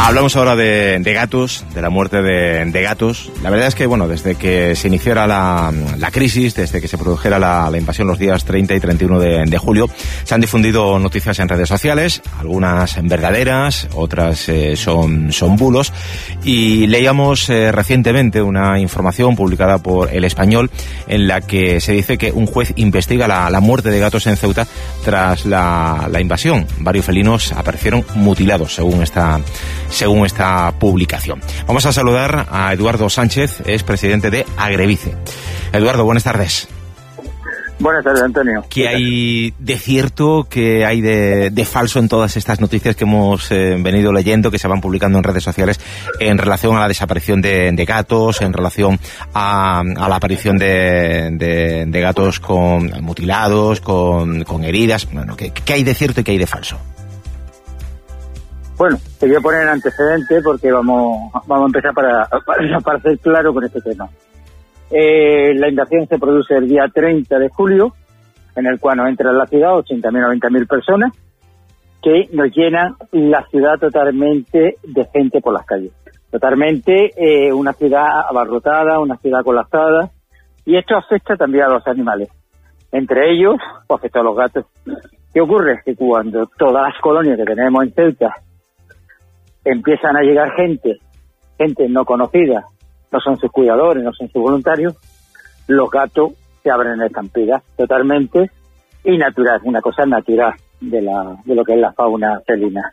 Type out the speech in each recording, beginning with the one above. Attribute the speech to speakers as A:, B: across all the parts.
A: Hablamos ahora de gatos, de la muerte de gatos. La verdad es que, bueno, desde que se iniciara la crisis, desde que se produjera la invasión los días 30 y 31 de julio, se han difundido noticias en redes sociales, algunas verdaderas, otras son bulos, y leíamos recientemente una información publicada por El Español en la que se dice que un juez investiga la muerte de gatos en Ceuta tras la invasión. Varios felinos aparecieron mutilados, según esta publicación. Vamos a saludar a Eduardo Sánchez, es presidente de Agrevice. Eduardo, buenas tardes.
B: Buenas tardes, Antonio.
A: ¿Qué hay de cierto, qué hay de falso en todas estas noticias que hemos venido leyendo, que se van publicando en redes sociales en relación a la desaparición de gatos, en relación a la aparición de gatos mutilados, con heridas? Bueno, ¿qué hay de cierto y qué hay de falso?
B: Bueno, te voy a poner en antecedente porque vamos a empezar para ser claro con este tema. La invasión se produce el día 30 de julio, en el cual nos entra en la ciudad 80.000 o 90.000 personas, que nos llenan la ciudad totalmente de gente por las calles. Totalmente una ciudad abarrotada, una ciudad colapsada, y esto afecta también a los animales. Entre ellos, pues afecta a los gatos. ¿Qué ocurre? Que cuando todas las colonias que tenemos en Ceuta empiezan a llegar gente no conocida, no son sus cuidadores, no son sus voluntarios, los gatos se abren en estampidas totalmente y natural, una cosa natural de lo que es la fauna felina.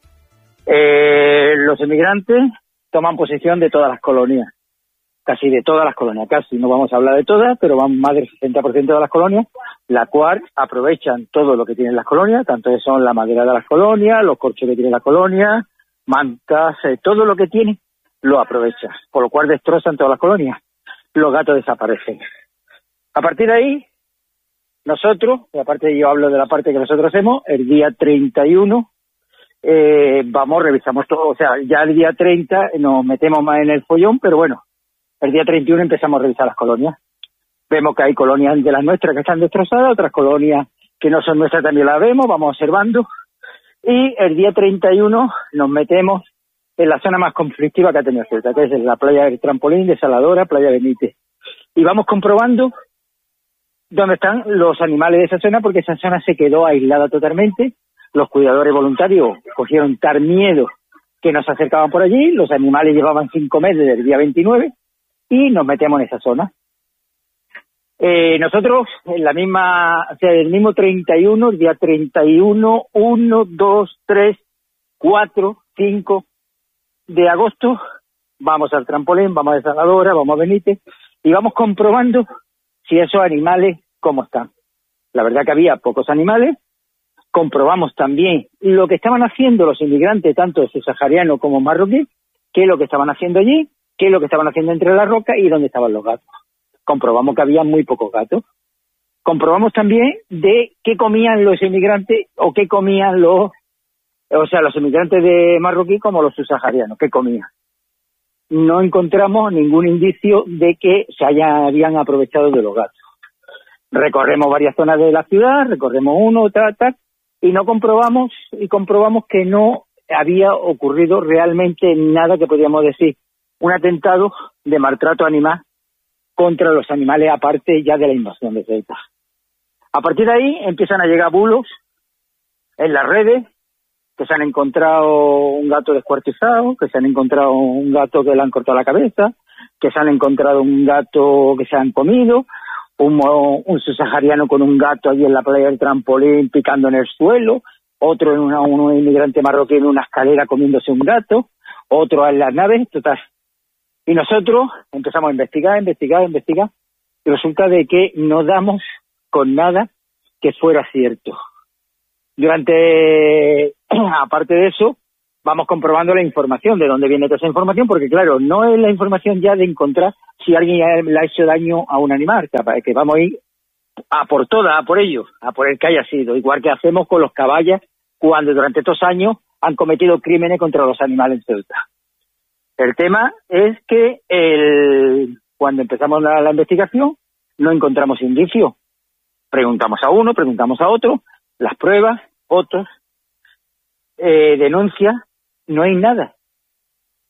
B: Los inmigrantes toman posesión de todas las colonias, casi de todas las colonias, casi, no vamos a hablar de todas, pero van más del 60% de las colonias, la cual aprovechan todo lo que tienen las colonias, tanto son la madera de las colonias, los corchos que tiene la colonia, mantas, todo lo que tiene lo aprovecha, por lo cual destrozan todas las colonias. Los gatos desaparecen. A partir de ahí, nosotros, y aparte yo hablo de la parte que nosotros hacemos, el día 31 revisamos todo, o sea, ya el día 30 nos metemos más en el follón, pero bueno, el día 31 empezamos a revisar las colonias. Vemos que hay colonias de las nuestras que están destrozadas, otras colonias que no son nuestras también las vemos, vamos observando. Y el día 31 nos metemos en la zona más conflictiva que ha tenido Ceuta, que es la playa del Trampolín, de Saladora, playa Benítez. Y vamos comprobando dónde están los animales de esa zona, porque esa zona se quedó aislada totalmente. Los cuidadores voluntarios cogieron tal miedo que nos acercaban por allí, los animales llevaban 5 meses desde el día 29 y nos metemos en esa zona. Nosotros, en la misma, o sea, el mismo 31, el día 31, 1, 2, 3, 4, 5 de agosto, vamos al Trampolín, vamos a Saladora, vamos a Benítez, y vamos comprobando si esos animales, cómo están. La verdad que había pocos animales. Comprobamos también lo que estaban haciendo los inmigrantes, tanto subsaharianos como marroquíes, qué es lo que estaban haciendo allí, qué es lo que estaban haciendo entre las rocas y dónde estaban los gatos. Comprobamos que había muy pocos gatos. Comprobamos también de qué comían los inmigrantes o qué comían los inmigrantes de marroquí como los subsaharianos, qué comían. No encontramos ningún indicio de que se habían aprovechado de los gatos. Recorremos varias zonas de la ciudad, recorremos uno, tal, y comprobamos que no había ocurrido realmente nada que podríamos decir un atentado de maltrato animal contra los animales, aparte ya de la invasión de Ceuta. A partir de ahí empiezan a llegar bulos en las redes, que se han encontrado un gato descuartizado, que se han encontrado un gato que le han cortado la cabeza, que se han encontrado un gato que se han comido, un subsahariano con un gato allí en la playa del Trampolín picando en el suelo, otro un inmigrante marroquí en una escalera comiéndose un gato, otro en las naves, total. Y nosotros empezamos a investigar, y resulta de que no damos con nada que fuera cierto. Aparte de eso, vamos comprobando la información, de dónde viene toda esa información, porque claro, no es la información ya de encontrar si alguien le ha hecho daño a un animal, que vamos a ir a por todas, a por ellos, a por el que haya sido, igual que hacemos con los caballos cuando durante estos años han cometido crímenes contra los animales en Ceuta. El tema es que cuando empezamos la investigación no encontramos indicios. Preguntamos a uno, preguntamos a otro, las pruebas, fotos, denuncias, no hay nada.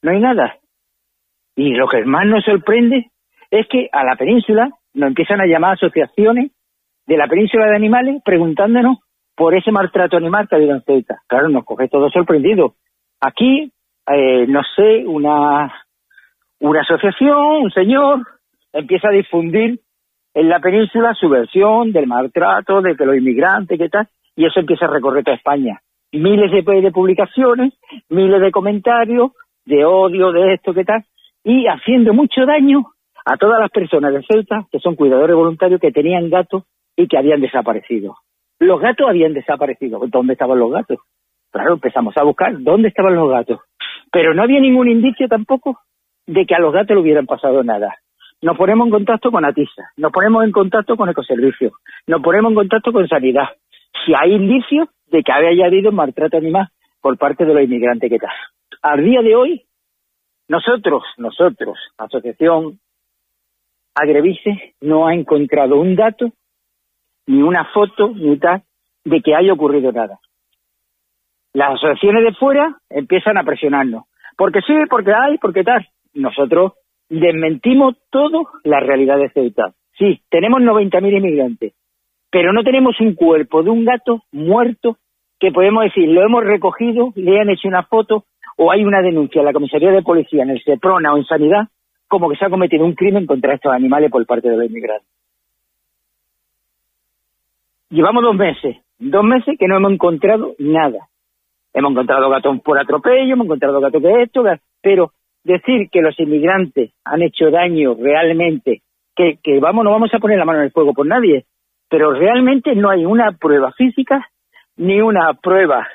B: no hay nada. Y lo que más nos sorprende es que a la península nos empiezan a llamar asociaciones de la península de animales preguntándonos por ese maltrato animal que ha habido en Ceuta. Claro, nos coge todo sorprendido. Aquí, no sé, una asociación, un señor, empieza a difundir en la península su versión del maltrato, de que los inmigrantes, qué tal, y eso empieza a recorrer toda España. Miles de publicaciones, miles de comentarios, de odio, de esto, qué tal, y haciendo mucho daño a todas las personas de Ceuta, que son cuidadores voluntarios, que tenían gatos y que habían desaparecido. Los gatos habían desaparecido. ¿Dónde estaban los gatos? Claro, empezamos a buscar dónde estaban los gatos. Pero no había ningún indicio tampoco de que a los gatos le hubieran pasado nada. Nos ponemos en contacto con ATISA, nos ponemos en contacto con Ecoservicios, nos ponemos en contacto con Sanidad. Si hay indicios de que haya habido maltrato animal por parte de los inmigrantes, ¿qué tal? Al día de hoy, nosotros, Asociación Agrevice, no ha encontrado un dato, ni una foto, ni tal, de que haya ocurrido nada. Las asociaciones de fuera empiezan a presionarnos. Porque sí, porque hay, porque tal. Nosotros desmentimos todo la realidad de Ceuta. Sí, tenemos 90.000 inmigrantes, pero no tenemos un cuerpo de un gato muerto que podemos decir, lo hemos recogido, le han hecho una foto, o hay una denuncia en la comisaría de policía, en el Seprona o en Sanidad, como que se ha cometido un crimen contra estos animales por parte de los inmigrantes. Llevamos 2 meses que no hemos encontrado nada. Hemos encontrado gatos por atropello, hemos encontrado gatos de esto, pero decir que los inmigrantes han hecho daño realmente, que no vamos a poner la mano en el fuego por nadie, pero realmente no hay una prueba física ni una prueba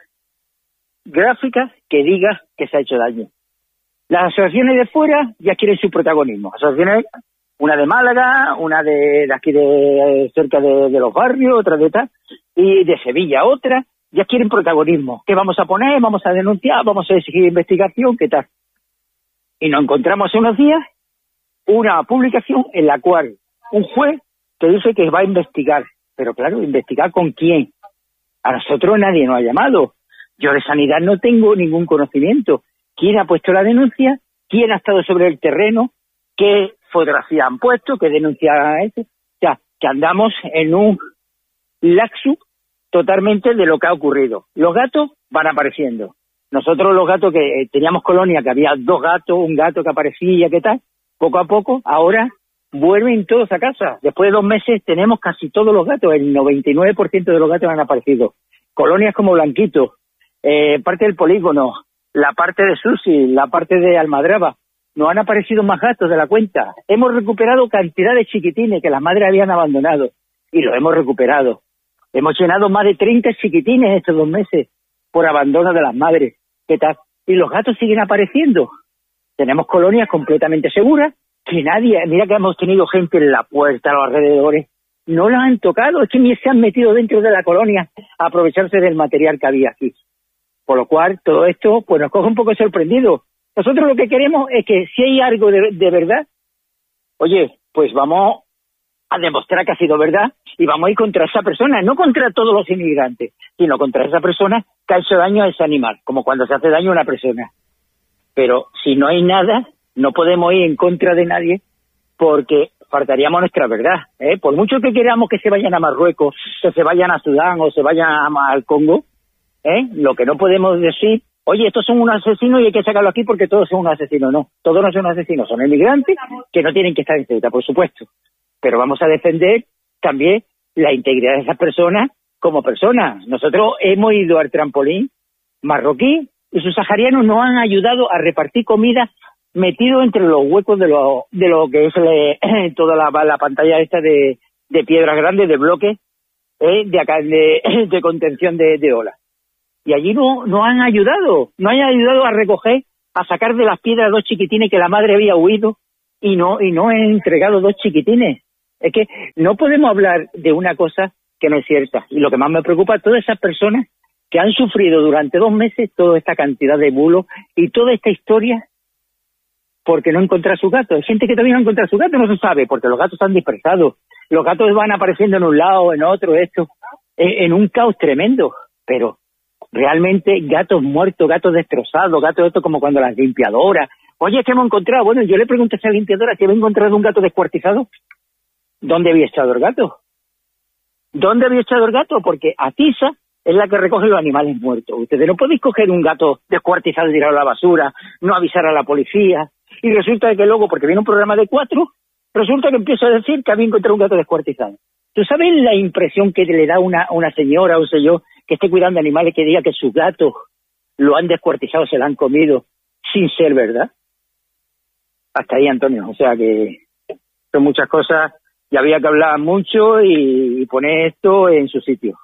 B: gráfica que diga que se ha hecho daño. Las asociaciones de fuera ya quieren su protagonismo. Asociaciones, una de Málaga, una de aquí de cerca de los barrios, otra de tal, y de Sevilla otra, ya quieren protagonismo. ¿Qué vamos a poner? Vamos a denunciar, vamos a exigir investigación, ¿qué tal? Y nos encontramos hace unos días una publicación en la cual un juez te dice que va a investigar. Pero claro, ¿investigar con quién? A nosotros nadie nos ha llamado. Yo de Sanidad no tengo ningún conocimiento. ¿Quién ha puesto la denuncia? ¿Quién ha estado sobre el terreno? ¿Qué fotografía han puesto? ¿Qué denuncia ha hecho? O sea, que andamos en un laxus totalmente de lo que ha ocurrido. Los gatos van apareciendo. Nosotros los gatos que teníamos colonia, que había 2 gatos, un gato que aparecía, ¿qué tal? Poco a poco, ahora vuelven todos a casa. Después de 2 meses tenemos casi todos los gatos, el 99% de los gatos han aparecido. Colonias como Blanquito, parte del polígono, la parte de Susi, la parte de Almadraba, nos han aparecido más gatos de la cuenta. Hemos recuperado cantidad de chiquitines que las madres habían abandonado y los hemos recuperado. Hemos llenado más de 30 chiquitines estos 2 meses por abandono de las madres. ¿Qué tal? Y los gatos siguen apareciendo. Tenemos colonias completamente seguras, que nadie, mira que hemos tenido gente en la puerta, a los alrededores, no los han tocado, es que ni se han metido dentro de la colonia a aprovecharse del material que había aquí. Por lo cual, todo esto pues nos coge un poco sorprendidos. Nosotros lo que queremos es que si hay algo de verdad, oye, pues vamos a demostrar que ha sido verdad y vamos a ir contra esa persona, no contra todos los inmigrantes, sino contra esa persona que ha hecho daño a ese animal, como cuando se hace daño a una persona. Pero si no hay nada, no podemos ir en contra de nadie porque faltaríamos nuestra verdad, ¿eh? Por mucho que queramos que se vayan a Marruecos, que se vayan a Sudán o se vayan al Congo, lo que no podemos decir, oye, estos son unos asesinos y hay que sacarlo aquí porque todos son unos asesinos. No, todos no son asesinos, son inmigrantes que no tienen que estar en Ceuta, por supuesto. Pero vamos a defender también la integridad de esas personas como personas. Nosotros hemos ido al trampolín marroquí y sus saharianos nos han ayudado a repartir comida metido entre los huecos de lo que es toda la pantalla esta de piedras grandes, de bloques, de contención de olas. Y allí nos han ayudado a recoger, a sacar de las piedras 2 chiquitines que la madre había huido y no han entregado 2 chiquitines. Es que no podemos hablar de una cosa que no es cierta. Y lo que más me preocupa, todas esas personas que han sufrido durante 2 meses toda esta cantidad de bulos y toda esta historia porque no encontrar su gato. Hay gente que todavía no encuentra su gato, no se sabe, porque los gatos están dispersados. Los gatos van apareciendo en un lado, en otro, en un caos tremendo. Pero realmente gatos muertos, gatos destrozados, gatos esto como cuando las limpiadoras. Oye, ¿qué hemos encontrado? Bueno, yo le pregunté a esa limpiadora si había encontrado un gato descuartizado. ¿Dónde había echado el gato? ¿Dónde había echado el gato? Porque Atisa es la que recoge los animales muertos. Ustedes no podéis coger un gato descuartizado y tirarlo a la basura, no avisar a la policía. Y resulta que luego, porque viene un programa de 4, resulta que empiezo a decir que había encontrado un gato descuartizado. ¿Tú sabes la impresión que le da una señora, o sé yo, que esté cuidando animales, que diga que sus gatos lo han descuartizado, se lo han comido, sin ser verdad? Hasta ahí, Antonio. O sea que son muchas cosas y había que hablar mucho y poner esto en su sitio.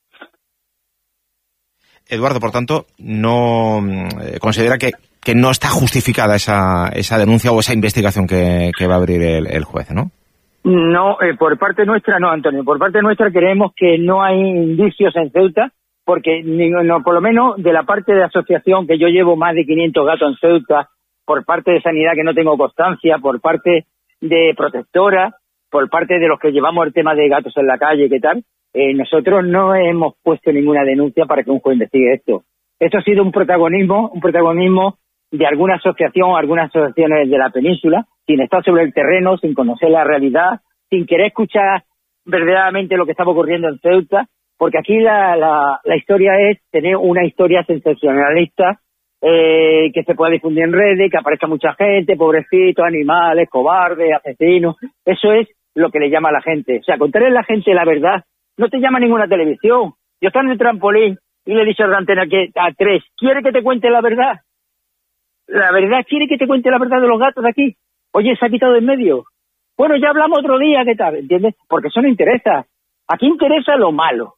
A: Eduardo, por tanto, no considera que no está justificada esa denuncia o esa investigación que va a abrir el juez, ¿no?
B: No, por parte nuestra no, Antonio. Por parte nuestra creemos que no hay indicios en Ceuta, porque por lo menos de la parte de asociación, que yo llevo más de 500 gatos en Ceuta, por parte de Sanidad, que no tengo constancia, por parte de Protectora, por parte de los que llevamos el tema de gatos en la calle, ¿qué tal? Nosotros no hemos puesto ninguna denuncia para que un juez investigue esto. Esto ha sido un protagonismo de alguna asociación, algunas asociaciones de la península, sin estar sobre el terreno, sin conocer la realidad, sin querer escuchar verdaderamente lo que estaba ocurriendo en Ceuta, porque aquí la historia es tener una historia sensacionalista que se pueda difundir en redes, que aparezca mucha gente, pobrecitos, animales, cobardes, asesinos. Eso es lo que le llama a la gente. O sea, contarle a la gente la verdad no te llama ninguna televisión. Yo estaba en el trampolín y le he dicho a la antena que a 3, ¿quiere que te cuente la verdad? La verdad, ¿quiere que te cuente la verdad de los gatos de aquí? Oye, se ha quitado de en medio. Bueno, ya hablamos otro día, ¿qué tal? ¿Entiendes? Porque eso no interesa. Aquí interesa lo malo.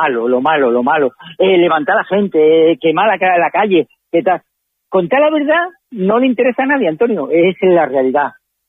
B: Levantar a la gente, quemar la calle, ¿qué tal? Contar la verdad no le interesa a nadie, Antonio. Es la realidad.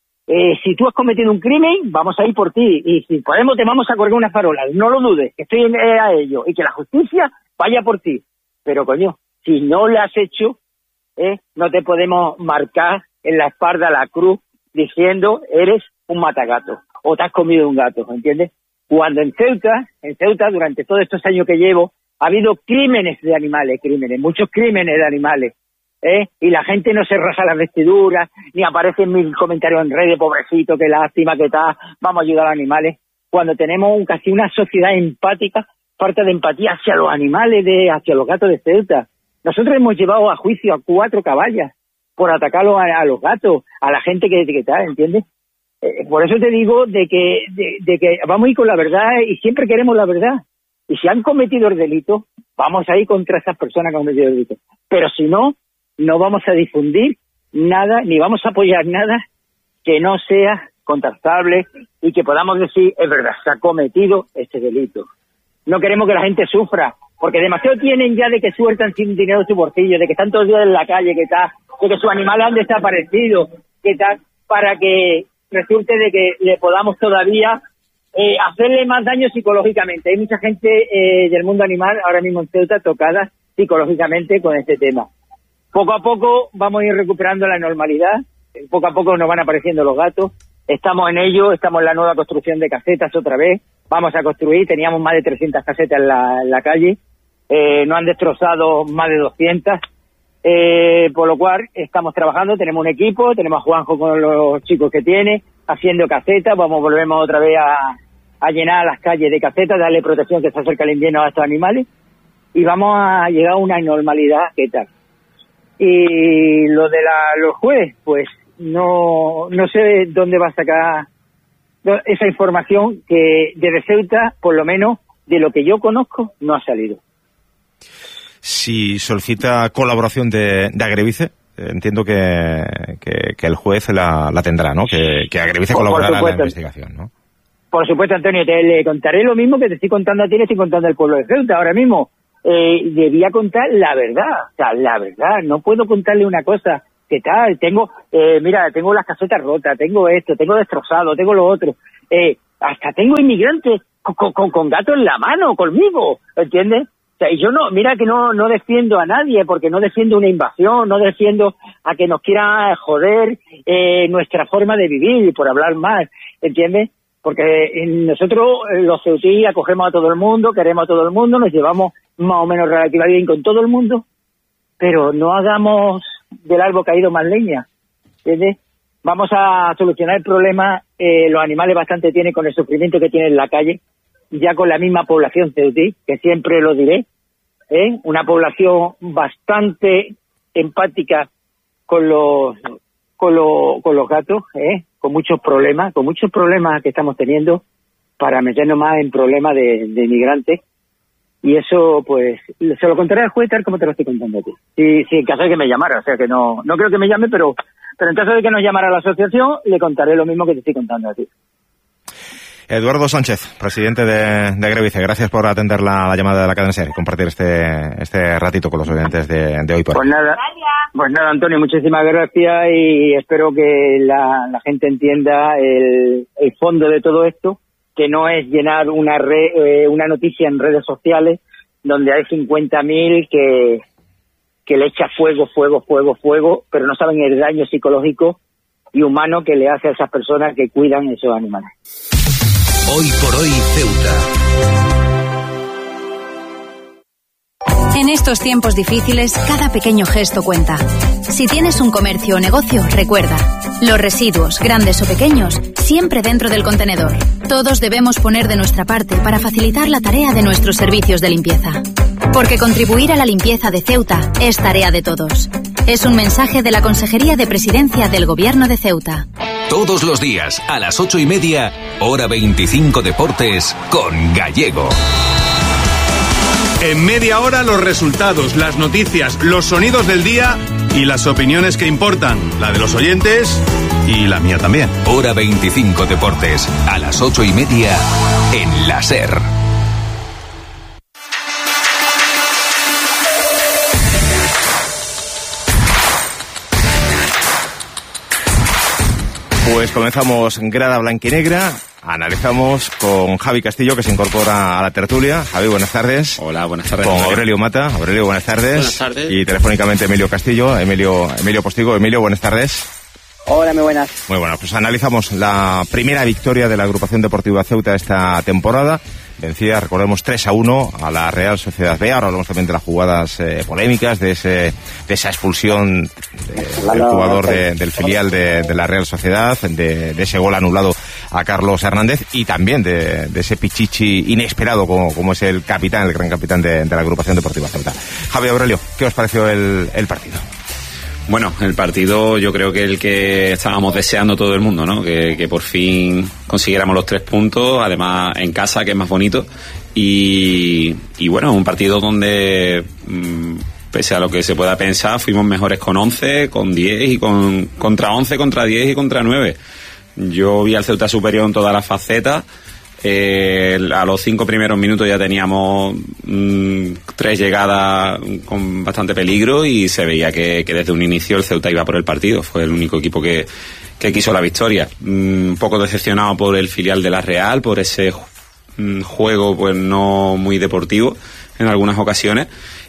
B: Si tú has cometido un crimen, vamos a ir por ti. Y si podemos, te vamos a colgar unas farolas. No lo dudes, que estoy a ello. Y que la justicia vaya por ti. Pero, coño, si no lo has hecho, no te podemos marcar en la espalda la cruz diciendo eres un matagato o te has comido un gato, ¿entiendes? Cuando en Ceuta, durante todos estos años que llevo, ha habido crímenes de animales, muchos crímenes de animales, y la gente no se rasga las vestiduras, ni aparecen mil comentarios en redes, pobrecito, qué lástima, qué tal, vamos a ayudar a los animales, cuando tenemos casi una sociedad empática, falta de empatía hacia los animales, hacia los gatos de Ceuta. Nosotros hemos llevado a juicio a 4 caballas por atacar a los gatos, a la gente que tal, ¿entiendes? Por eso te digo de que vamos a ir con la verdad y siempre queremos la verdad. Y si han cometido el delito, vamos a ir contra esas personas que han cometido el delito. Pero si no, no vamos a difundir nada, ni vamos a apoyar nada que no sea contrastable y que podamos decir, es verdad, se ha cometido este delito. No queremos que la gente sufra, porque demasiado tienen ya de que sueltan sin dinero de su bolsillo, de que están todos los días en la calle, que tal, de que sus animales han desaparecido, que tal, para que resulte de que le podamos todavía hacerle más daño psicológicamente. Hay mucha gente del mundo animal ahora mismo en Ceuta tocada psicológicamente con este tema. Poco a poco vamos a ir recuperando la normalidad, poco a poco nos van apareciendo los gatos, estamos en ello, estamos en la nueva construcción de casetas otra vez, vamos a construir, teníamos más de 300 casetas en la calle, nos han destrozado más de 200, por lo cual estamos trabajando, tenemos un equipo, tenemos a Juanjo con los chicos que tiene, haciendo casetas, volvemos otra vez a llenar las calles de casetas, darle protección que se acerca el invierno a estos animales, y vamos a llegar a una normalidad, ¿qué tal? Y lo de los jueces, pues no sé dónde va a sacar esa información que desde Ceuta, por lo menos de lo que yo conozco, no ha salido.
A: Si solicita colaboración de Agrevice, entiendo que el juez la tendrá, ¿no? Que Agrevice colaborará en la investigación, ¿no? Por
B: supuesto, Antonio, le contaré lo mismo que te estoy contando a ti, le estoy contando al pueblo de Ceuta ahora mismo. Debía contar la verdad, o sea, la verdad, no puedo contarle una cosa, ¿qué tal? Tengo las casetas rotas, tengo esto, tengo destrozado, tengo lo otro, hasta tengo inmigrantes con gatos en la mano, conmigo, ¿entiendes? O sea, y yo no defiendo a nadie, porque no defiendo una invasión, no defiendo a que nos quieran joder nuestra forma de vivir, por hablar más, ¿entiendes? Porque nosotros, los ceutíes, acogemos a todo el mundo, queremos a todo el mundo, nos llevamos más o menos relativamente bien con todo el mundo, pero no hagamos del árbol caído más leña, ¿entiendes? Vamos a solucionar el problema, los animales bastante tienen con el sufrimiento que tienen en la calle, ya con la misma población ceutí, que siempre lo diré, una población bastante empática con los gatos, con muchos problemas que estamos teniendo para meternos más en problemas de inmigrantes. Y eso, pues, se lo contaré al juez tal como te lo estoy contando a ti. Si en caso de que me llamara, o sea que no creo que me llame, pero en caso de que nos llamara a la asociación, le contaré lo mismo que te estoy contando a ti.
A: Eduardo Sánchez, presidente de Grevice, gracias por atender la llamada de la cadena SER y compartir este ratito con los oyentes de hoy por hoy.
B: Pues nada, Antonio, muchísimas gracias y espero que la gente entienda el fondo de todo esto, que no es llenar una noticia en redes sociales donde hay 50.000 que le echa fuego, pero no saben el daño psicológico y humano que le hace a esas personas que cuidan esos animales.
C: Hoy por hoy, Ceuta.
D: En estos tiempos difíciles, cada pequeño gesto cuenta. Si tienes un comercio o negocio, recuerda, los residuos, grandes o pequeños, siempre dentro del contenedor. Todos debemos poner de nuestra parte para facilitar la tarea de nuestros servicios de limpieza. Porque contribuir a la limpieza de Ceuta es tarea de todos. Es un mensaje de la Consejería de Presidencia del Gobierno de Ceuta.
C: Todos los días, a las 8:30, hora 25 Deportes, con Gallego.
E: En media hora los resultados, las noticias, los sonidos del día y las opiniones que importan, la de los oyentes y la mía también.
C: Hora 25 Deportes, a las 8:30 en la SER.
A: Pues comenzamos Grada Blanquinegra. Analizamos con Javi Castillo, que se incorpora a la tertulia. Javi, buenas tardes.
F: Hola, buenas tardes.
A: Con Aurelio Mata. Aurelio, buenas tardes.
F: Buenas tardes.
A: Y telefónicamente Emilio Castillo, Emilio Postigo. Emilio, buenas tardes.
B: Hola, muy buenas.
A: Muy buenas, pues analizamos la primera victoria de la agrupación deportiva Ceuta esta temporada. Vencía, recordemos, 3-1 a la Real Sociedad B. Ahora hablamos también de las jugadas polémicas, de esa expulsión del jugador del filial de la Real Sociedad, de ese gol anulado a Carlos Hernández y también de ese pichichi inesperado como es el capitán, el gran capitán de la agrupación deportiva Ceuta. Javi, Aurelio, ¿qué os pareció el partido?
F: Bueno, el partido yo creo que el que estábamos deseando todo el mundo, ¿no? Que por fin consiguiéramos los 3 puntos, además en casa, que es más bonito. Y bueno, un partido donde, pese a lo que se pueda pensar, fuimos mejores con 11, con 10 y contra 11, contra 10 y contra 9. Yo vi al Ceuta superior en todas las facetas. A los 5 primeros minutos ya teníamos 3 llegadas con bastante peligro y se veía que desde un inicio el Ceuta iba por el partido. Fue el único equipo que quiso la victoria. Un poco decepcionado por el filial de la Real, por ese juego pues no muy deportivo en algunas ocasiones.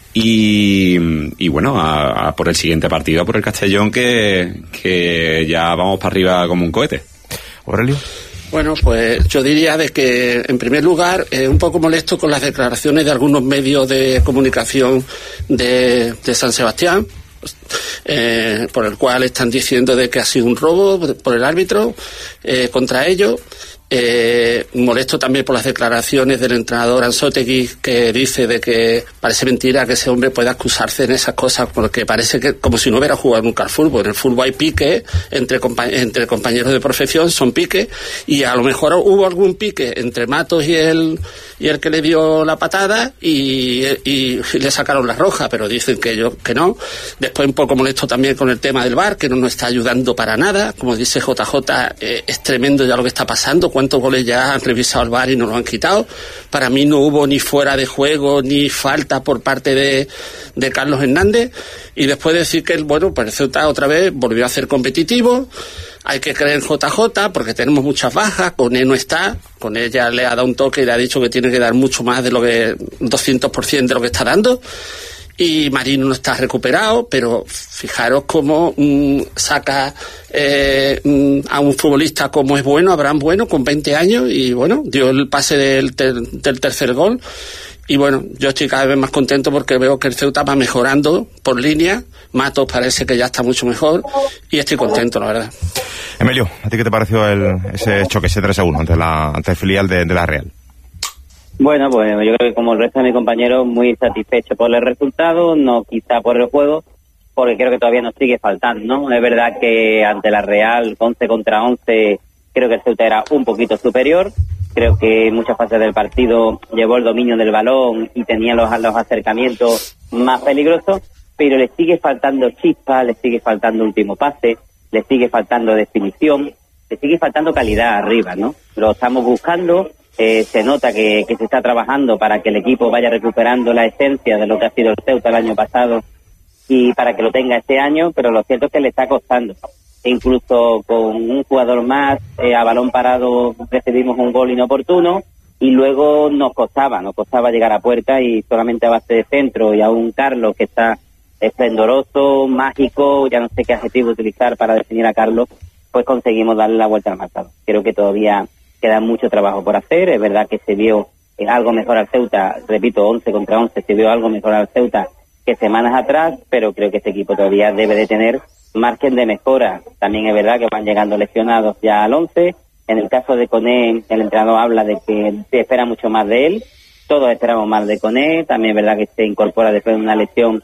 F: Y bueno, por el siguiente partido, por el Castellón, que ya vamos para arriba como un cohete.
A: Aurelio.
G: Bueno, pues yo diría de que, en primer lugar, un poco molesto con las declaraciones de algunos medios de comunicación de San Sebastián, por el cual están diciendo de que ha sido un robo por el árbitro contra ellos. Molesto también por las declaraciones del entrenador Ansótegui, que dice de que parece mentira que ese hombre pueda excusarse en esas cosas, porque parece que como si no hubiera jugado nunca al fútbol. En el fútbol hay pique entre compañeros de profesión, son piques, y a lo mejor hubo algún pique entre Matos y el que le dio la patada y le sacaron la roja, pero dicen que no. Después un poco molesto también con el tema del VAR, que no nos está ayudando para nada. Como dice JJ, es tremendo ya lo que está pasando. ¿Cuántos goles ya han revisado el VAR y nos lo han quitado? Para mí no hubo ni fuera de juego ni falta por parte de Carlos Hernández. Y después decir que pues el Ceuta otra vez volvió a ser competitivo. Hay que creer en JJ porque tenemos muchas bajas. Con él no está. Con él ya le ha dado un toque y le ha dicho que tiene que dar mucho más de lo que 200% de lo que está dando. Y Marino no está recuperado, pero fijaros cómo saca a un futbolista como es Bueno, Abraham Bueno, con 20 años, y bueno, dio el pase del tercer gol. Y bueno, yo estoy cada vez más contento porque veo que el Ceuta va mejorando por línea. Matos parece que ya está mucho mejor y estoy contento, la verdad.
A: Emilio, ¿a ti qué te pareció ese choque, ese 3-1 ante el filial de la Real?
H: Bueno, pues yo creo que como el resto de mis compañeros, muy satisfecho por el resultado, no quizá por el juego, porque creo que todavía nos sigue faltando, ¿no? Es verdad que ante la Real, 11 contra 11, creo que el Ceuta era un poquito superior. Creo que en muchas fases del partido llevó el dominio del balón y tenía los acercamientos más peligrosos, pero le sigue faltando chispa, le sigue faltando último pase, le sigue faltando definición, le sigue faltando calidad arriba, ¿no? Lo estamos buscando, se nota que se está trabajando para que el equipo vaya recuperando la esencia de lo que ha sido el Ceuta el año pasado y para que lo tenga este año, pero lo cierto es que le está costando. Incluso con un jugador más a balón parado recibimos un gol inoportuno y luego nos costaba llegar a puerta y solamente a base de centro y a un Carlos que está esplendoroso, mágico, ya no sé qué adjetivo utilizar para definir a Carlos, pues conseguimos darle la vuelta al marcador. Creo que todavía queda mucho trabajo por hacer, es verdad que se vio algo mejor al Ceuta, repito, 11 contra 11, se vio algo mejor al Ceuta que semanas atrás, pero creo que este equipo todavía debe de tener margen de mejora. También es verdad que van llegando lesionados ya al 11. En el caso de Koné, el entrenador habla de que se espera mucho más de él. Todos esperamos más de Koné. También es verdad que se incorpora después de una lesión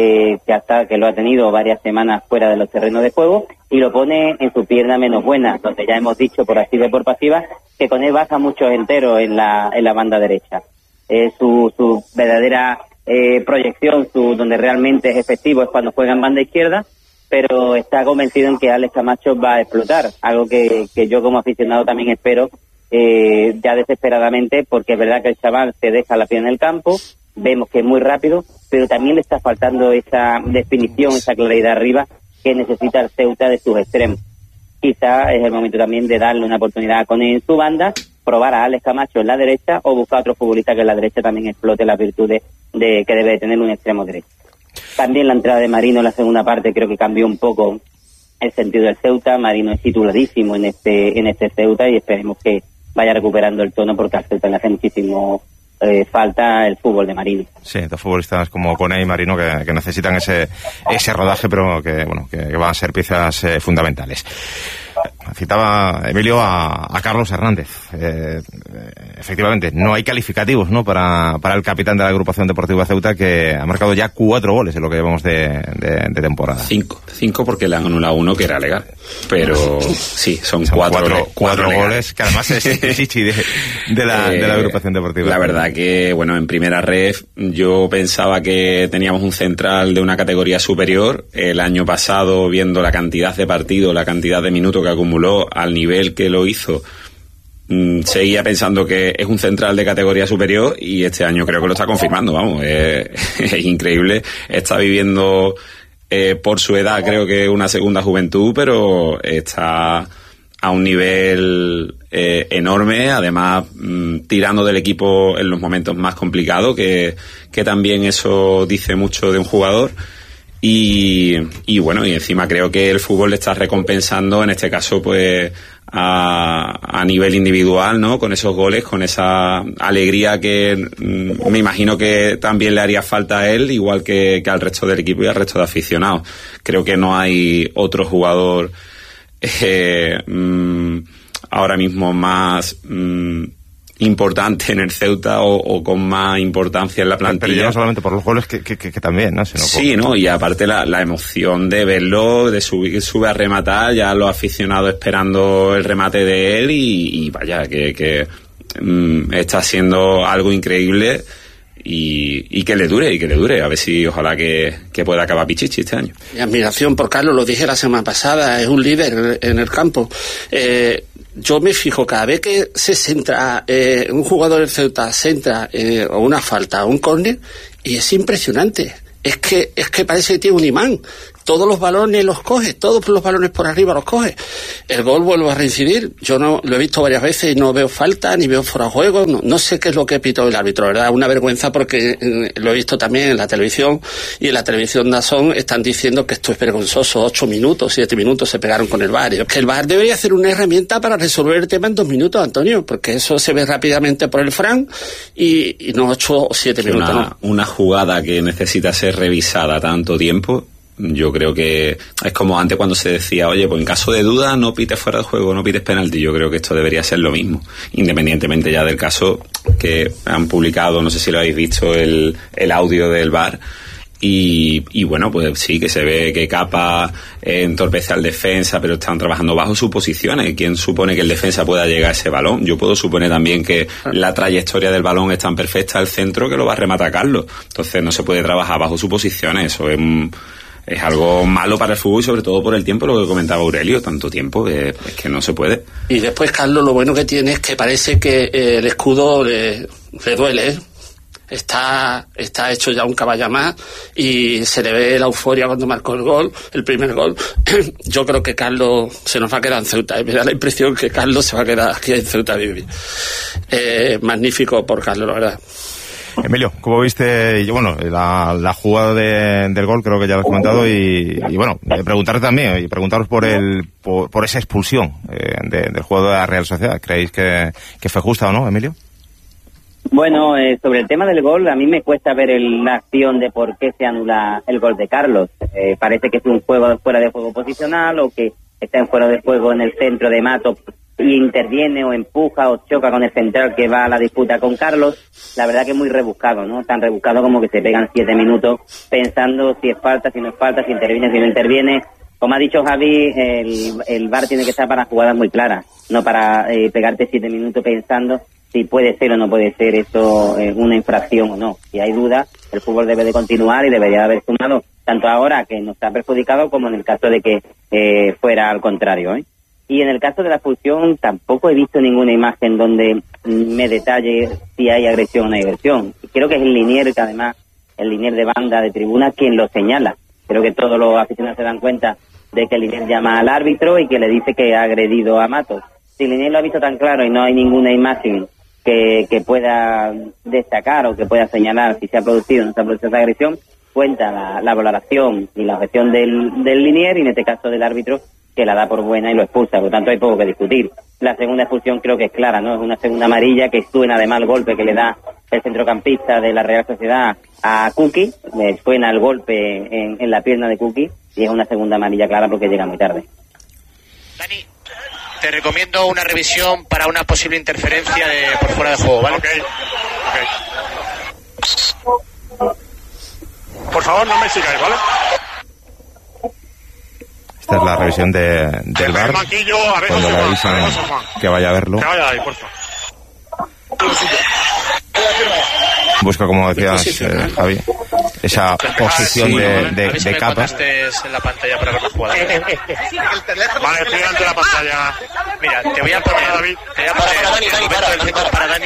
H: que lo ha tenido varias semanas fuera de los terrenos de juego y lo pone en su pierna menos buena, donde ya hemos dicho por activa y por pasiva que Koné baja muchos enteros en la banda derecha. Su verdadera proyección, donde realmente es efectivo es cuando juega en banda izquierda, pero está convencido en que Alex Camacho va a explotar, algo que yo como aficionado también espero ya desesperadamente, porque es verdad que el chaval se deja la piel en el campo, vemos que es muy rápido, pero también le está faltando esa definición, esa claridad arriba que necesita el Ceuta de sus extremos. Quizá es el momento también de darle una oportunidad con él en su banda, probar a Alex Camacho en la derecha o buscar a otro futbolista que en la derecha también explote las virtudes que debe de tener un extremo derecho. También la entrada de Marino en la segunda parte creo que cambió un poco el sentido del Ceuta. Marino es titularísimo en este Ceuta y esperemos que vaya recuperando el tono porque al Ceuta le hace muchísimo falta el fútbol de Marino. Sí, dos futbolistas como Koné y Marino que necesitan ese rodaje, pero que van a ser piezas fundamentales. Citaba Emilio a Carlos Hernández. Efectivamente, no hay calificativos, ¿no? para el capitán de la agrupación deportiva Ceuta, que ha marcado ya 4 goles en lo que llevamos de temporada.
F: 5 porque le han anulado uno que era legal, pero sí, son 4
A: goles, que además es chichi de la agrupación deportiva.
F: La verdad que, bueno, en primera ref yo pensaba que teníamos un central de una categoría superior. El año pasado, viendo la cantidad de partidos, la cantidad de minutos que acumuló al nivel que lo hizo, seguía pensando que es un central de categoría superior y este año creo que lo está confirmando, vamos, es increíble, está viviendo por su edad creo que una segunda juventud, pero está a un nivel enorme, además tirando del equipo en los momentos más complicados, que también eso dice mucho de un jugador. Y bueno, y encima creo que el fútbol le está recompensando, en este caso, pues, a nivel individual, ¿no? Con esos goles, con esa alegría que me imagino que también le haría falta a él, igual que al resto del equipo y al resto de aficionados. Creo que no hay otro jugador ahora mismo más importante en el Ceuta o con más importancia en la plantilla.
A: Pero ya no solamente por los goles que también, ¿no?
F: Sí, ¿no? Y aparte la emoción de verlo, de sube a rematar, ya los aficionados esperando el remate de él y vaya, que está haciendo algo increíble y que le dure, a ver si ojalá que pueda acabar Pichichi este año.
G: Mi admiración por Carlos, lo dije la semana pasada, es un líder en el campo. Yo me fijo, cada vez que se centra, un jugador del Ceuta centra o una falta o un córner, y es impresionante. Es que parece que tiene un imán. todos los balones los coge, todos los balones por arriba los coge. El gol vuelve a reincidir. Yo no lo he visto varias veces y no veo falta, ni veo fuera de juego. No sé qué es lo que pitó el árbitro, ¿verdad? Una vergüenza porque lo he visto también en la televisión, y en la televisión DAZN están diciendo que esto es vergonzoso. 8 minutos, 7 minutos se pegaron con el VAR. Que el VAR debería ser una herramienta para resolver el tema en 2 minutos, Antonio, porque eso se ve rápidamente por el Fran y no 8 o 7 minutos.
F: Una jugada que necesita ser revisada tanto tiempo, yo creo que es como antes cuando se decía, oye, pues en caso de duda no pites fuera de juego, no pites penalti. Yo creo que esto debería ser lo mismo, independientemente ya del caso que han publicado, no sé si lo habéis visto, el audio del VAR. Y bueno, pues sí, que se ve que Capa entorpece al defensa, pero están trabajando bajo sus posiciones. ¿Quién supone que el defensa pueda llegar a ese balón? Yo puedo suponer también que la trayectoria del balón es tan perfecta al centro que lo va a rematar Carlos. Entonces no se puede trabajar bajo sus posiciones. Eso es algo malo para el fútbol, y sobre todo por el tiempo, lo que comentaba Aurelio, tanto tiempo es que no se puede.
G: Y después, Carlos, lo bueno que tiene es que parece que el escudo le duele, ¿eh? Está hecho ya un caballo más y se le ve la euforia cuando marcó el primer gol. Yo creo que Carlos se nos va a quedar en Ceuta. Me da la impresión que Carlos se va a quedar aquí en Ceuta a vivir. Magnífico por Carlos, la verdad.
A: Emilio, ¿cómo viste la jugada del gol? Creo que ya lo has comentado, y bueno, preguntaros también, y preguntaros por esa expulsión del jugador de la Real Sociedad. ¿Creéis que fue justa o no, Emilio?
H: Bueno, sobre el tema del gol, a mí me cuesta ver la acción de por qué se anula el gol de Carlos. Parece que es un juego fuera de juego posicional, o que está en fuera de juego en el centro de Mato y interviene o empuja o choca con el central que va a la disputa con Carlos. La verdad que es muy rebuscado, ¿no? Tan rebuscado como que se pegan 7 minutos pensando si es falta, si no es falta, si interviene, si no interviene. Como ha dicho Javi, el VAR tiene que estar para jugadas muy claras, no para pegarte 7 minutos pensando si puede ser o no puede ser eso una infracción o no. Si hay duda, el fútbol debe de continuar y debería haber sumado, tanto ahora que nos ha perjudicado como en el caso de que fuera al contrario, ¿eh? Y en el caso de la expulsión tampoco he visto ninguna imagen donde me detalle si hay agresión o no hay agresión. Creo que es el linier, que además el linier de banda de tribuna, quien lo señala. Creo que todos los aficionados se dan cuenta de que el linier llama al árbitro y que le dice que ha agredido a Matos. Si el linier lo ha visto tan claro y no hay ninguna imagen que pueda destacar o que pueda señalar si se ha producido o no se ha producido esa agresión, cuenta la valoración y la objeción del linier, y en este caso del árbitro, que la da por buena y lo expulsa. Por lo tanto hay poco que discutir. La segunda expulsión creo que es clara, ¿no? Es una segunda amarilla que suena además el golpe que le da el centrocampista de la Real Sociedad a Kuki. Le suena el golpe en la pierna de Kuki, y es una segunda amarilla clara porque llega muy tarde.
I: Dani, te recomiendo una revisión para una posible interferencia por fuera de juego, ¿vale?
J: Okay. Por favor, no me sigáis, ¿vale?
A: Esta es la revisión del VAR, cuando le avisan que vaya a verlo.
J: Que vaya ahí, por favor.
A: Busca, como decías, Javi, esa posición de Capa.
I: En la pantalla para ver la jugada.
J: Vale, estoy delante de la pantalla.
I: Mira, te voy a poner David. Te voy a poner para Dani,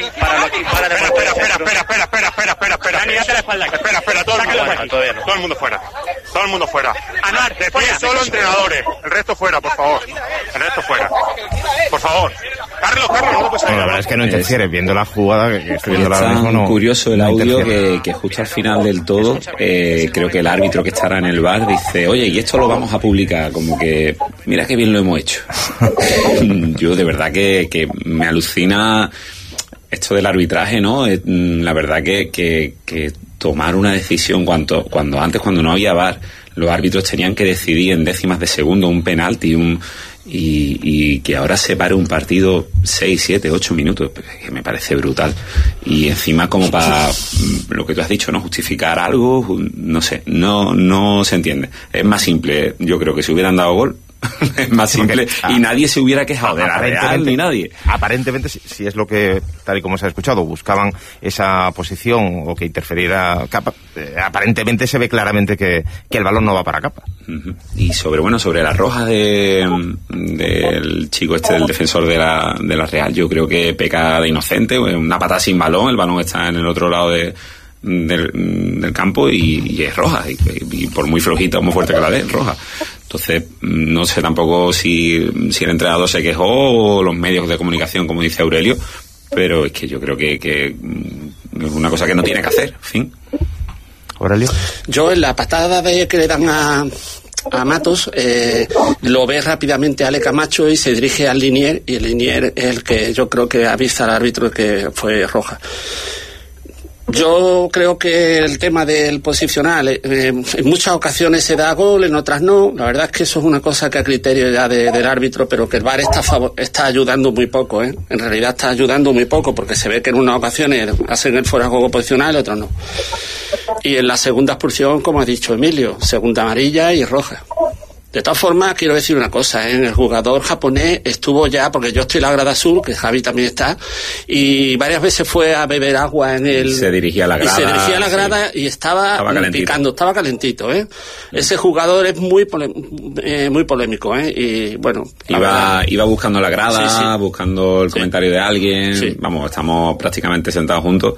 J: Espera. Dani, date la espalda. Espera, todo el mundo fuera. Todo el mundo fuera. Anuar, de pie solo entrenadores. El resto fuera, por favor. Por favor. Carlos, no puedes salir.
A: La verdad es que no interfiere, viendo la jugada que estoy viendo ahora mismo. No,
F: curioso el audio que justo al final del todo, creo que el árbitro que estará en el VAR dice, oye, y esto lo vamos a publicar, como que mira qué bien lo hemos hecho. Yo de verdad que me alucina esto del arbitraje, ¿no? La verdad que tomar una decisión cuando antes, cuando no había VAR, los árbitros tenían que decidir en décimas de segundo un penalti, y que ahora se pare un partido 6, 7, 8 minutos, que me parece brutal. Y encima, como para lo que tú has dicho, no justificar algo, no sé, no se entiende. Es más simple, yo creo que si hubieran dado gol, es más simple, y nadie se hubiera quejado de la Real, ni nadie.
A: Aparentemente, si es lo que, tal y como se ha escuchado, buscaban esa posición o que interferiera Capa, aparentemente se ve claramente que el balón no va para Capa.
F: Y sobre la roja del chico del defensor de la Real, yo creo que peca de inocente, una patada sin balón, el balón está en el otro lado del campo y es roja, y por muy flojita o muy fuerte que la dé, es roja. Entonces, no sé tampoco si el entrenador se quejó o los medios de comunicación, como dice Aurelio, pero es que yo creo que es una cosa que no tiene que hacer, en fin.
A: Aurelio.
G: Yo en la patada que le dan a Matos, lo ve rápidamente Ale Camacho y se dirige al Linier, y el Linier es el que yo creo que avisa al árbitro que fue roja. Yo creo que el tema del posicional en muchas ocasiones se da gol, en otras no. La verdad es que eso es una cosa que a criterio ya del árbitro, pero que el VAR está ayudando muy poco, En realidad está ayudando muy poco, porque se ve que en unas ocasiones hacen el fuera de juego posicional, en otras no. Y en la segunda expulsión, como ha dicho Emilio, segunda amarilla y roja. De todas formas, quiero decir una cosa, el jugador japonés estuvo ya, porque yo estoy en la grada sur, que Javi también está, y varias veces fue a beber agua
F: se dirigía a la grada,
G: y estaba picando, estaba calentito, Ese jugador es muy polémico, y bueno.
F: Iba buscando la grada,
G: sí.
F: buscando el comentario de alguien, vamos, estamos prácticamente sentados juntos,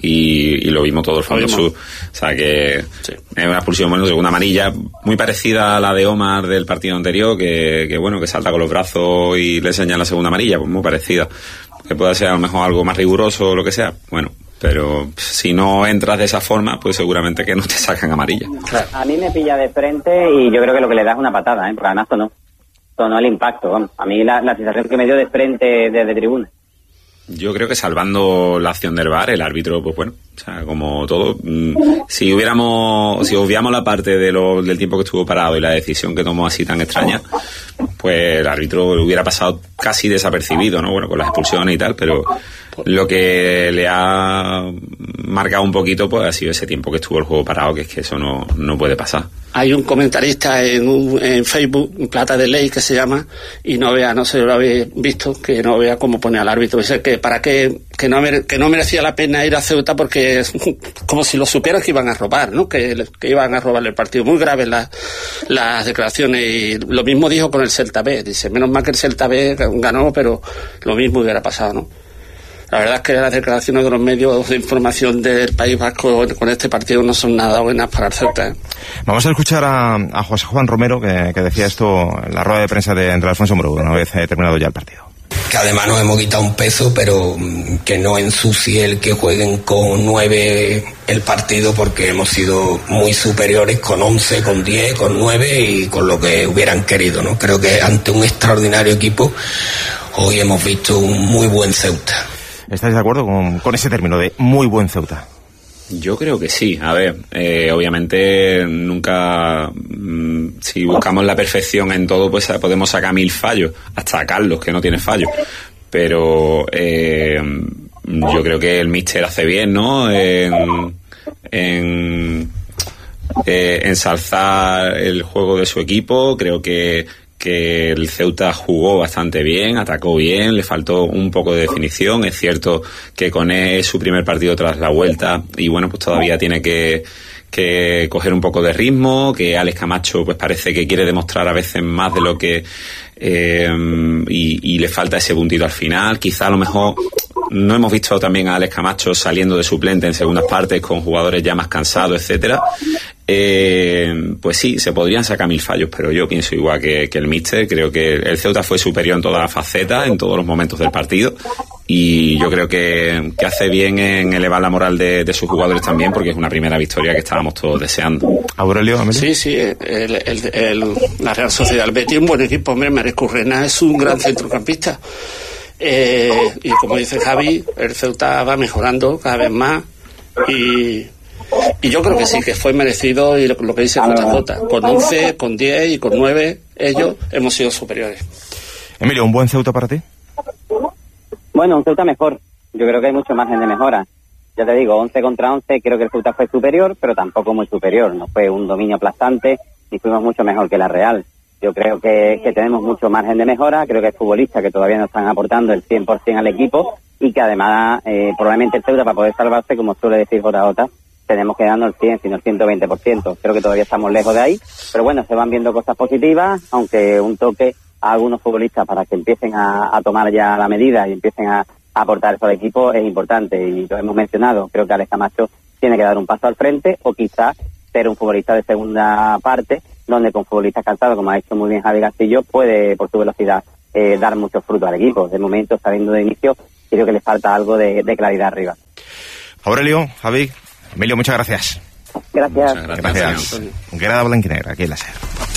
F: y lo vimos todo el fondo sur. O sea que es una expulsión, bueno, segunda amarilla, muy parecida a la de Omar del partido anterior, que bueno, que salta con los brazos y le señala la segunda amarilla, pues muy parecida. Que pueda ser a lo mejor algo más riguroso o lo que sea, bueno, pero si no entras de esa forma, pues seguramente que no te sacan amarilla.
H: Claro. A mí me pilla de frente y yo creo que lo que le da es una patada, porque además sonó el impacto, vamos. A mí la sensación que me dio de frente desde tribuna.
F: Yo creo que salvando la acción del VAR, el árbitro, pues bueno, o sea, como todo, si obviamos la parte del tiempo que estuvo parado y la decisión que tomó así tan extraña, pues el árbitro lo hubiera pasado casi desapercibido, ¿no? Bueno, con las expulsiones y tal, pero lo que le ha marcado un poquito, pues ha sido ese tiempo que estuvo el juego parado, que es que eso no puede pasar.
G: Hay un comentarista en Facebook, Plata de Ley, que se llama, y no sé si lo habéis visto, que no vea cómo pone al árbitro. Dice que que no merecía la pena ir a Ceuta porque es como si lo supieran que iban a robar, ¿no? Que iban a robarle el partido. Muy graves las declaraciones, y lo mismo dijo con el Celta B. Dice, menos mal que el Celta B ganó, pero lo mismo hubiera pasado, ¿no? La verdad es que las declaraciones de los medios de información del País Vasco con este partido no son nada buenas para el Celta.
A: Vamos a escuchar a José Juan Romero, que decía esto en la rueda de prensa de Alfonso Morugo, una vez terminado ya el partido.
K: Que además nos hemos quitado un peso, pero que no ensucie el que jueguen con 9 el partido, porque hemos sido muy superiores con 11, con 10, con 9 y con lo que hubieran querido, ¿no? Creo que ante un extraordinario equipo hoy hemos visto un muy buen Ceuta.
A: ¿Estáis de acuerdo con ese término de muy buen Ceuta?
F: Yo creo que sí. A ver, obviamente nunca, si buscamos la perfección en todo, pues podemos sacar 1000 fallos, hasta Carlos, que no tiene fallos. Pero yo creo que el míster hace bien, ¿no? En ensalzar el juego de su equipo. Creo que el Ceuta jugó bastante bien, atacó bien, le faltó un poco de definición. Es cierto que Koné es su primer partido tras la vuelta y bueno, pues todavía tiene que coger un poco de ritmo, que Alex Camacho pues parece que quiere demostrar a veces más de lo que y le falta ese puntito al final. Quizá a lo mejor no hemos visto también a Alex Camacho saliendo de suplente en segundas partes con jugadores ya más cansados, etcétera. Pues sí, se podrían sacar 1000 fallos, pero yo pienso igual que el míster. Creo que el Ceuta fue superior en todas las facetas, en todos los momentos del partido, y yo creo que hace bien en elevar la moral de sus jugadores también, porque es una primera victoria que estábamos todos deseando.
A: Aurelio, Amelio.
G: Sí, la Real Sociedad del Betis, un buen equipo, hombre. Marescu Rena es un gran centrocampista, y como dice Javi, el Ceuta va mejorando cada vez más, y yo creo que sí, que fue merecido, y lo que dice JJ, con 11, con 10 y con 9, ellos hemos sido superiores.
A: Emilio, ¿un buen Ceuta para ti?
H: Bueno, un Ceuta mejor. Yo creo que hay mucho margen de mejora. Ya te digo, 11 contra 11, creo que el Ceuta fue superior, pero tampoco muy superior. No fue un dominio aplastante y fuimos mucho mejor que la Real. Yo creo que tenemos mucho margen de mejora. Creo que hay futbolistas que todavía no están aportando el 100% al equipo, y que además probablemente el Ceuta, para poder salvarse, como suele decir JJ, tenemos que darnos el 100, sino el 120%. Creo que todavía estamos lejos de ahí, pero bueno, se van viendo cosas positivas, aunque un toque a algunos futbolistas para que empiecen a tomar ya la medida y empiecen a aportar eso al equipo es importante, y lo hemos mencionado. Creo que Alex Camacho tiene que dar un paso al frente, o quizás ser un futbolista de segunda parte, donde con futbolistas cansados, como ha hecho muy bien Javi Castillo, puede, por su velocidad, dar muchos frutos al equipo. De momento, sabiendo de inicio, creo que le falta algo de claridad arriba.
A: Aurelio, Javi, Emilio, muchas gracias.
H: Gracias.
A: Gracias. Grada blanquinegra, aquí en la SER.